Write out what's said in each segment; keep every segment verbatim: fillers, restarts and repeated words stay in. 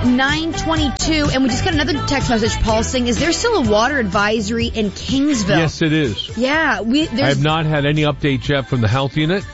nine twenty-two, and we just got another text message, Paul, saying, is there still a water advisory in Kingsville? Yes, it is. Yeah. we. I have not had any update yet from the health unit,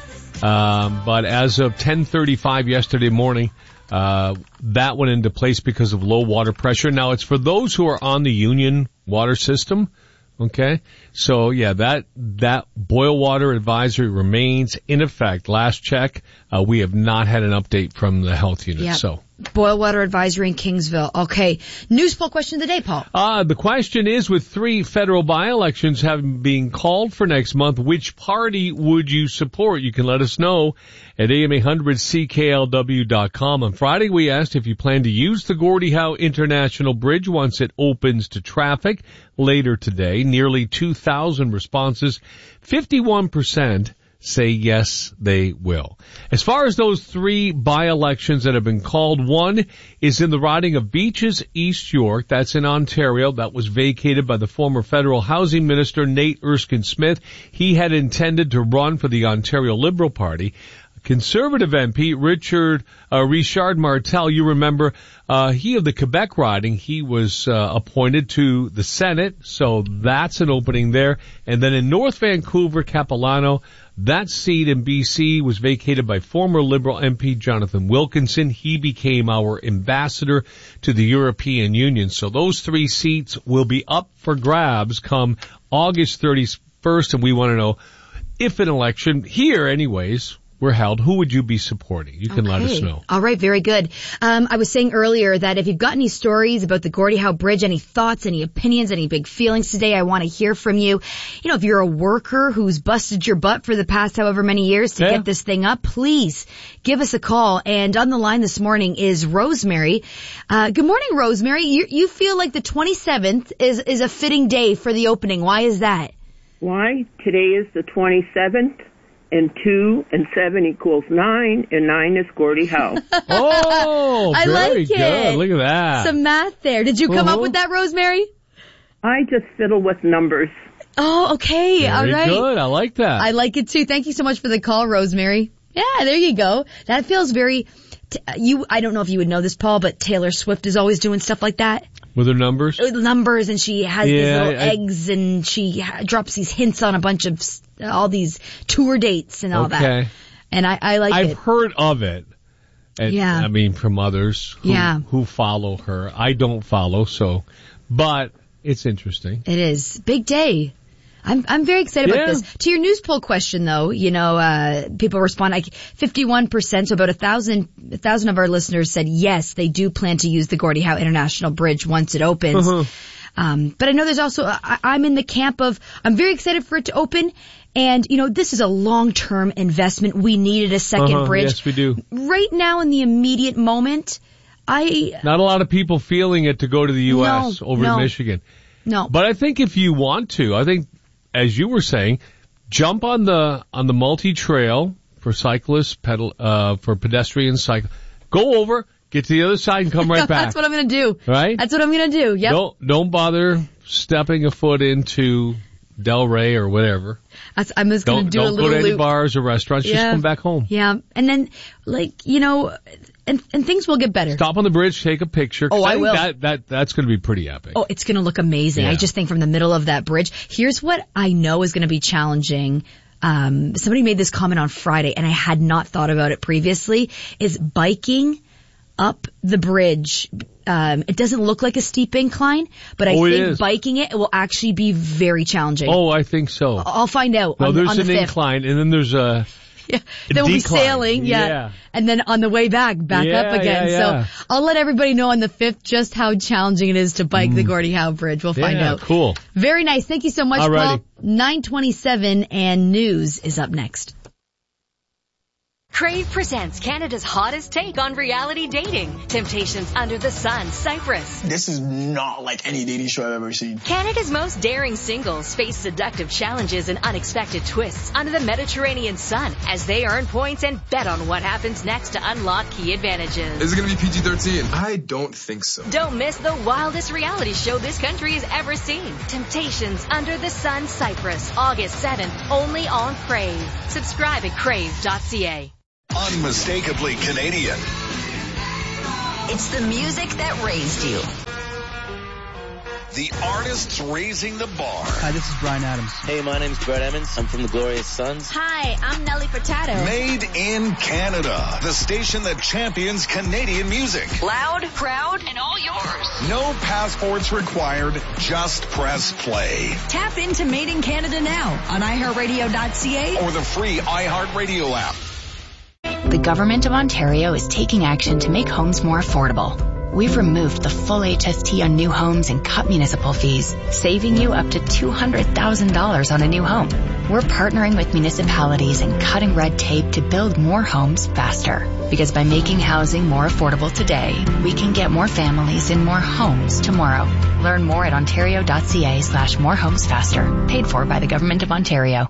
um, but as of ten thirty-five yesterday morning, uh, that went into place because of low water pressure. Now, it's for those who are on the Union water system. Okay. So yeah, that, that boil water advisory remains in effect. Last check, uh, we have not had an update from the health unit. Yep. So. Boil water advisory in Kingsville. Okay. News poll question of the day, Paul. Uh, the question is, with three federal by-elections having been called for next month, which party would you support? You can let us know at A M eight hundred C K L W dot com. On Friday, we asked if you plan to use the Gordie Howe International Bridge once it opens to traffic later today. Nearly two thousand responses. fifty-one percent say yes, they will. As far as those three by-elections that have been called, one is in the riding of Beaches, East York. That's in Ontario. That was vacated by the former federal housing minister, Nate Erskine-Smith. He had intended to run for the Ontario Liberal Party. Conservative M P Richard uh, Richard Martel, you remember, uh, he of the Quebec riding, he was uh, appointed to the Senate, so that's an opening there. And then in North Vancouver, Capilano, that seat in B C was vacated by former Liberal M P Jonathan Wilkinson. He became our ambassador to the European Union. So those three seats will be up for grabs come August thirty-first, and we want to know if an election, here anyways, were held, who would you be supporting? You can okay. let us know. All right, very good. Um, I was saying earlier that if you've got any stories about the Gordie Howe Bridge, any thoughts, any opinions, any big feelings today, I want to hear from you. You know, if you're a worker who's busted your butt for the past however many years to yeah. get this thing up, please give us a call. And on the line this morning is Rosemary. Uh, good morning, Rosemary. You, you feel like the twenty-seventh is, is a fitting day for the opening. Why is that? Why? Today is the twenty-seventh. And two and seven equals nine, and nine is Gordie Howe. Oh, I very like good. it. Look at that. Some math there. Did you come uh-huh. up with that, Rosemary? I just fiddle with numbers. Oh, okay. Very All right. good. I like that. I like it too. Thank you so much for the call, Rosemary. Yeah, there you go. That feels very, t- you, I don't know if you would know this, Paul, but Taylor Swift is always doing stuff like that. With her numbers? With numbers, and she has yeah, these little I, eggs, and she ha- drops these hints on a bunch of all these tour dates and all okay. that. And I, I like I've it. I've heard of it. And, yeah. I mean, from others who, yeah. who follow her. I don't follow, so, but it's interesting. It is. Big day. I'm I'm very excited yeah. about this. To your news poll question, though, you know, uh people respond like fifty-one percent, so about a thousand, a thousand of our listeners said yes, they do plan to use the Gordie Howe International Bridge once it opens. Uh-huh. Um, but I know there's also, I, I'm in the camp of, I'm very excited for it to open. And, you know, this is a long-term investment. We needed a second uh-huh. bridge. Yes, we do. Right now, in the immediate moment, I... Not a lot of people feeling it to go to the U S no, over no, to Michigan. No. But I think if you want to, I think, as you were saying, jump on the, on the multi-trail for cyclists, pedal, uh, for pedestrians, cycle, go over, get to the other side and come right back. That's what I'm going to do. Right? That's what I'm going to do. Yep. Don't, don't bother stepping a foot into Delray or whatever. That's, I'm just going to do a don't little go to any loop. bars or restaurants. Yeah. Just come back home. Yeah. And then, like, you know, and, and things will get better. Stop on the bridge, take a picture. Oh, I, I think will. That, that, that's going to be pretty epic. Oh, it's going to look amazing. Yeah. I just think from the middle of that bridge. Here's what I know is going to be challenging. Um, somebody made this comment on Friday, and I had not thought about it previously, is biking up the bridge. Um, it doesn't look like a steep incline, but I oh, think biking it, it will actually be very challenging. Oh, I think so. I'll find out. No, on, there's on the an fifth. incline, and then there's a, yeah. a Then we'll be decline. sailing, yeah. yeah. And then on the way back, back yeah, up again. Yeah, yeah. So I'll let everybody know on the fifth just how challenging it is to bike mm. the Gordie Howe Bridge. We'll find yeah, out. Cool. Very nice. Thank you so much, Alrighty. Paul. nine twenty-seven and news is up next. Crave presents Canada's hottest take on reality dating. Temptations Under the Sun, Cyprus. This is not like any dating show I've ever seen. Canada's most daring singles face seductive challenges and unexpected twists under the Mediterranean sun as they earn points and bet on what happens next to unlock key advantages. Is it going to be P G thirteen? I don't think so. Don't miss the wildest reality show this country has ever seen. Temptations Under the Sun, Cyprus, August seventh, only on Crave. Subscribe at crave dot c a. Unmistakably Canadian. It's the music that raised you. The artists raising the bar. Hi, this is Bryan Adams. Hey, my name's Brett Emmons. I'm from the Glorious Sons. Hi, I'm Nelly Furtado. Made in Canada. The station that champions Canadian music. Loud, proud, and all yours. No passports required. Just press play. Tap into Made in Canada now on i heart radio dot c a or the free iHeartRadio app. The Government of Ontario is taking action to make homes more affordable. We've removed the full H S T on new homes and cut municipal fees, saving you up to two hundred thousand dollars on a new home. We're partnering with municipalities and cutting red tape to build more homes faster. Because by making housing more affordable today, we can get more families in more homes tomorrow. Learn more at ontario.ca slash more homes faster. Paid for by the Government of Ontario.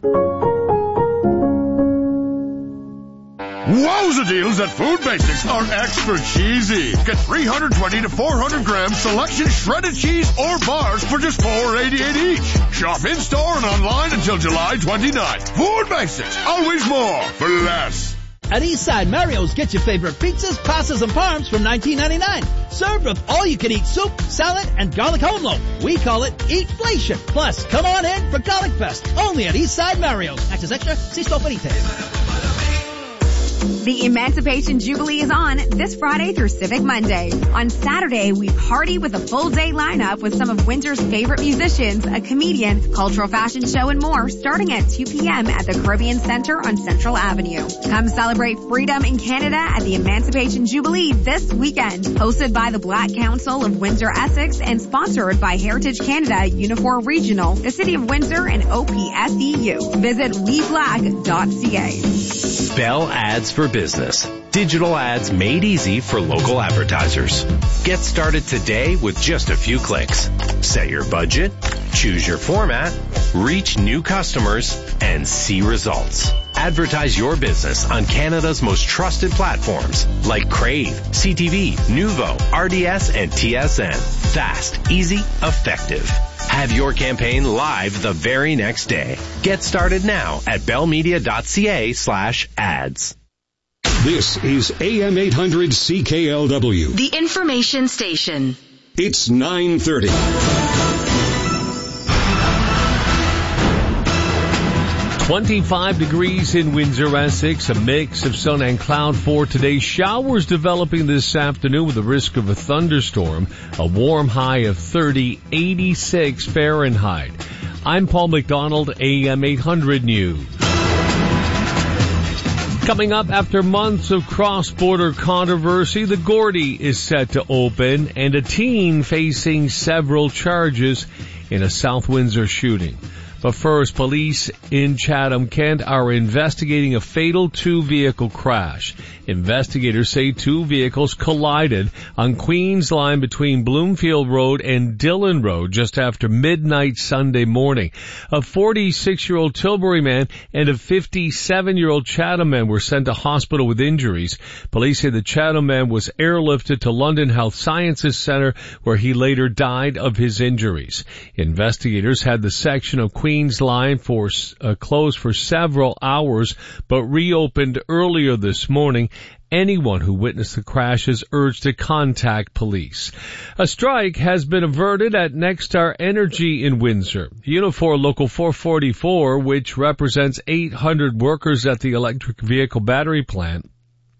Wowza deals at Food Basics are extra cheesy. Get three hundred twenty to four hundred grams selection shredded cheese or bars for just four eighty-eight each. Shop in-store and online until July twenty-ninth. Food Basics, always more for less. At Eastside Mario's, get your favorite pizzas, pastas, and parms from nineteen ninety-nine. Served with all-you-can-eat soup, salad, and garlic home loaf. We call it Eatflation. Plus, come on in for Garlic Fest. Only at Eastside Mario's. Access extra, see store for details. The Emancipation Jubilee is on this Friday through Civic Monday. On Saturday, we party with a full day lineup with some of Windsor's favorite musicians, a comedian, cultural fashion show, and more starting at two p.m. at the Caribbean Center on Central Avenue. Come celebrate freedom in Canada at the Emancipation Jubilee this weekend. Hosted by the Black Council of Windsor-Essex and sponsored by Heritage Canada, Unifor Regional, the City of Windsor, and O P S E U. Visit we black dot c a. Bell Ads for Business. Digital ads made easy for local advertisers. Get started today with just a few clicks. Set your budget, choose your format, reach new customers, and see results. Advertise your business on Canada's most trusted platforms like Crave, C T V, Nuvo, R D S, and T S N. Fast, easy, effective. Have your campaign live the very next day. Get started now at bellmedia.ca slash ads. This is A M eight hundred C K L W. The information station. It's nine thirty. twenty-five degrees in Windsor, Essex, a mix of sun and cloud for today. Showers developing this afternoon with the risk of a thunderstorm. A warm high of thirty, eighty-six Fahrenheit. I'm Paul McDonald, A M eight hundred News. Coming up, after months of cross-border controversy, the Gordy is set to open and a teen facing several charges in a South Windsor shooting. But first, police in Chatham-Kent are investigating a fatal two-vehicle crash. Investigators say two vehicles collided on Queen's Line between Bloomfield Road and Dillon Road just after midnight Sunday morning. A forty-six-year-old Tilbury man and a fifty-seven-year-old Chatham man were sent to hospital with injuries. Police say the Chatham man was airlifted to London Health Sciences Centre, where he later died of his injuries. Investigators had the section of Queen's Line for uh, closed for several hours, but reopened earlier this morning. Anyone who witnessed the crash is urged to contact police. A strike has been averted at Nexstar Energy in Windsor. Unifor Local four forty-four, which represents eight hundred workers at the electric vehicle battery plant,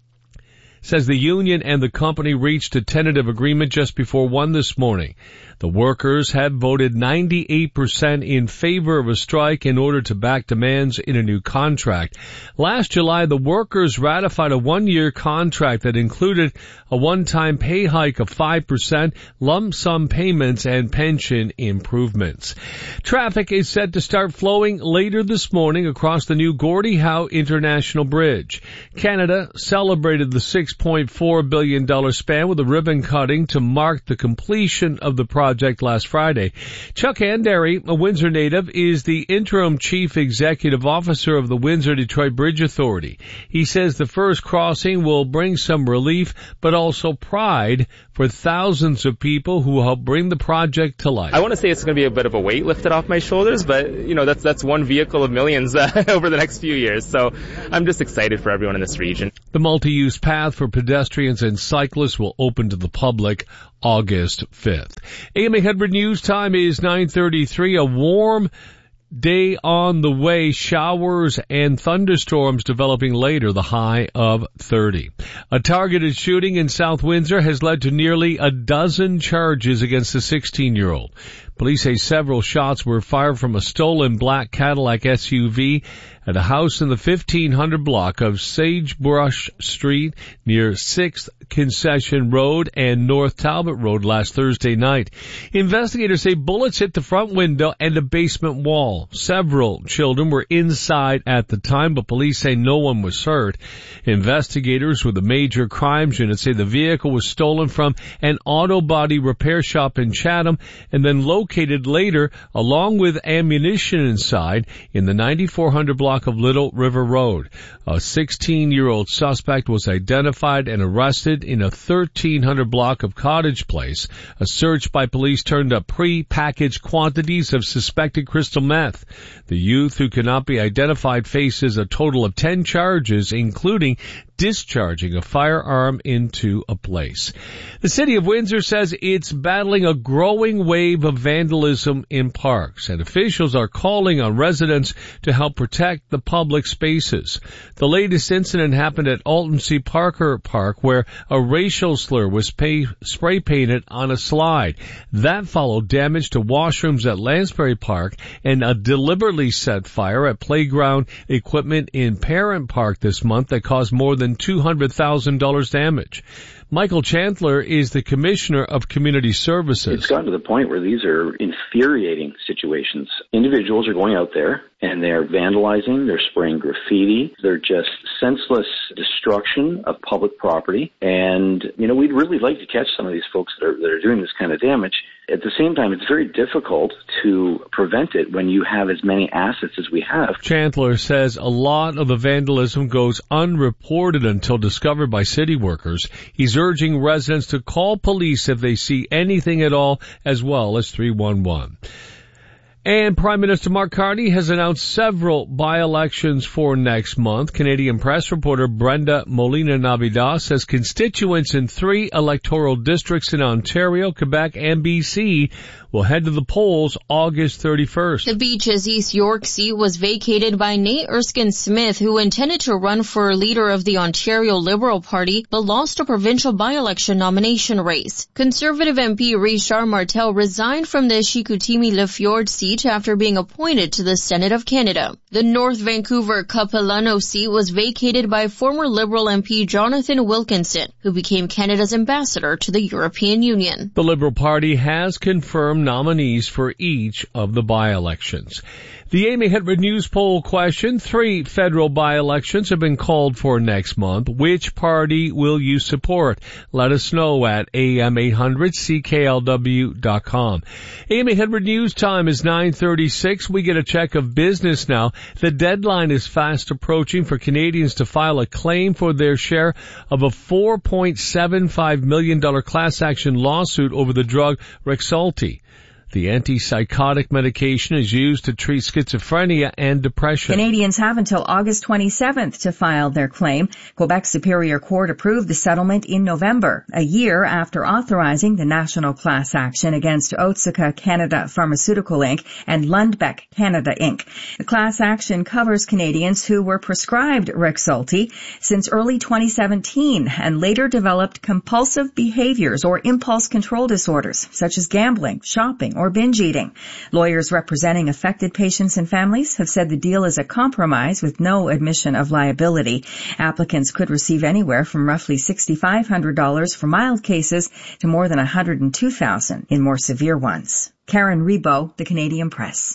says the union and the company reached a tentative agreement just before one this morning. The workers have voted ninety-eight percent in favor of a strike in order to back demands in a new contract. Last July, the workers ratified a one-year contract that included a one-time pay hike of five percent, lump sum payments, and pension improvements. Traffic is set to start flowing later this morning across the new Gordie Howe International Bridge. Canada celebrated the six point four billion dollars span with a ribbon cutting to mark the completion of the project last Friday. Chuck Andary, a Windsor native, is the interim chief executive officer of the Windsor-Detroit Bridge Authority. He says the first crossing will bring some relief, but also pride for thousands of people who help bring the project to life. I want to say it's going to be a bit of a weight lifted off my shoulders, but, you know, that's that's one vehicle of millions uh, over the next few years. So I'm just excited for everyone in this region. The multi-use path for pedestrians and cyclists will open to the public August fifth. A M eight hundred News Time is nine thirty-three. A warm day on the way, showers and thunderstorms developing later, the high of thirty. A targeted shooting in South Windsor has led to nearly a dozen charges against the sixteen-year-old. Police say several shots were fired from a stolen black Cadillac S U V at a house in the fifteen hundred block of Sagebrush Street near sixth Concession Road and North Talbot Road last Thursday night. Investigators say bullets hit the front window and a basement wall. Several children were inside at the time, but police say no one was hurt. Investigators with the Major Crimes Unit say the vehicle was stolen from an auto body repair shop in Chatham and then located later along with ammunition inside in the ninety-four hundred block of Little River Road. A sixteen-year-old suspect was identified and arrested in a thirteen hundred block of Cottage Place. A search by police turned up pre-packaged quantities of suspected crystal meth. The youth, who cannot be identified, faces a total of ten charges, including discharging a firearm into a place. The city of Windsor says it's battling a growing wave of vandalism in parks, and officials are calling on residents to help protect the public spaces. The latest incident happened at Alton C. Parker Park, where a racial slur was pay- spray painted on a slide. That followed damage to washrooms at Lansbury Park and a deliberately set fire at playground equipment in Parent Park this month that caused more than two hundred thousand dollars damage. Michael Chandler is the Commissioner of Community Services. It's gotten to the point where these are infuriating situations. Individuals are going out there and they're vandalizing, they're spraying graffiti, they're just senseless destruction of public property. And, you know, we'd really like to catch some of these folks that are, that are doing this kind of damage. At the same time, it's very difficult to prevent it when you have as many assets as we have. Chandler says a lot of the vandalism goes unreported until discovered by city workers. He's urging residents to call police if they see anything at all, as well as three one one. And Prime Minister Mark Carney has announced several by-elections for next month. Canadian Press reporter Brenda Molina-Navidad says constituents in three electoral districts in Ontario, Quebec, and B C will head to the polls August thirty-first. The Beaches East York seat was vacated by Nate Erskine-Smith, who intended to run for leader of the Ontario Liberal Party, but lost a provincial by-election nomination race. Conservative M P Richard Martel resigned from the Chicoutimi-Le Fjord seat after being appointed to the Senate of Canada. The North Vancouver Capilano seat was vacated by former Liberal M P Jonathan Wilkinson, who became Canada's ambassador to the European Union. The Liberal Party has confirmed nominees for each of the by-elections. The A M eight hundred News poll question: three federal by-elections have been called for next month. Which party will you support? Let us know at A M eight hundred C K L W dot com. A M eight hundred News time is nine thirty-six. We get a check of business now. The deadline is fast approaching for Canadians to file a claim for their share of a four point seven five million dollars class action lawsuit over the drug Rexulti. The antipsychotic medication is used to treat schizophrenia and depression. Canadians have until August twenty-seventh to file their claim. Quebec Superior Court approved the settlement in November, a year after authorizing the national class action against Otsuka Canada Pharmaceutical Incorporated and Lundbeck Canada Incorporated. The class action covers Canadians who were prescribed Rexulti since early twenty seventeen and later developed compulsive behaviors or impulse control disorders, such as gambling, shopping, or binge eating. Lawyers representing affected patients and families have said the deal is a compromise with no admission of liability. Applicants could receive anywhere from roughly six thousand five hundred dollars for mild cases to more than one hundred two thousand dollars in more severe ones. Karen Rebo, The Canadian Press.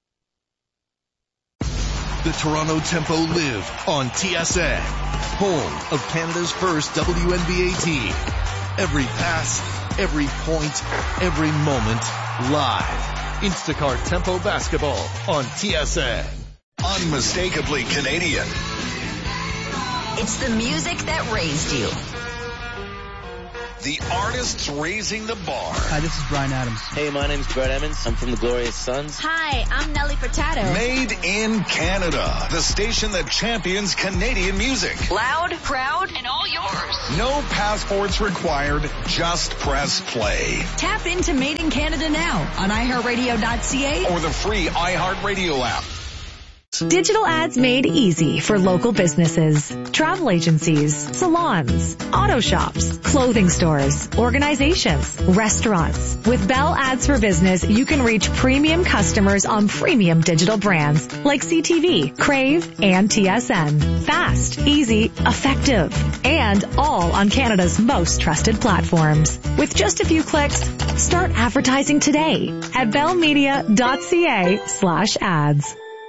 The Toronto Tempo live on T S N, home of Canada's first W N B A team. Every pass, every point, every moment, live. Instacart Tempo Basketball on T S N. Unmistakably Canadian. It's the music that raised you. The artists raising the bar. Hi, this is Bryan Adams. Hey, my name's Brett Emmons. I'm from the Glorious Sons. Hi, I'm Nelly Furtado. Made in Canada. The station that champions Canadian music. Loud, proud, and all yours. No passports required. Just press play. Tap into Made in Canada now on i heart radio dot c a or the free iHeartRadio app. Digital ads made easy for local businesses, travel agencies, salons, auto shops, clothing stores, organizations, restaurants. With Bell Ads for Business, you can reach premium customers on premium digital brands like C T V, Crave, and T S N. Fast, easy, effective, and all on Canada's most trusted platforms. With just a few clicks, start advertising today at bellmedia.ca slash ads.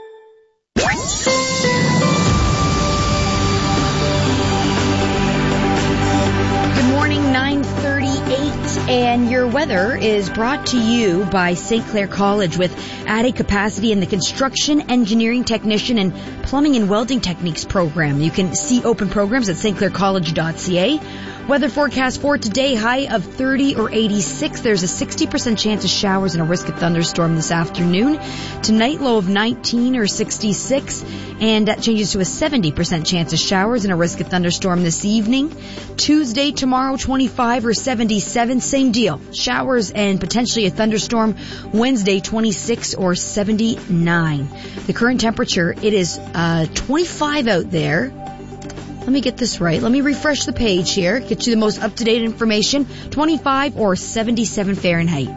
Good morning, nine thirty-eight, and your weather is brought to you by Saint Clair College with added capacity in the Construction Engineering Technician and Plumbing and Welding Techniques program. You can see open programs at s t clair college dot c a. Weather forecast for today, high of thirty or eighty-six. There's a sixty percent chance of showers and a risk of thunderstorm this afternoon. Tonight, low of nineteen or sixty-six, and that changes to a seventy percent chance of showers and a risk of thunderstorm this evening. Tuesday, tomorrow, twenty-five or seventy-seven, same deal. Showers and potentially a thunderstorm. Wednesday, twenty-six or seventy-nine. The current temperature, it is uh twenty-five out there. Let me get this right. Let me refresh the page here. Get you the most up-to-date information. twenty-five or seventy-seven Fahrenheit.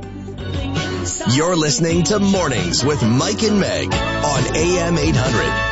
You're listening to Mornings with Mike and Meg on A M eight hundred.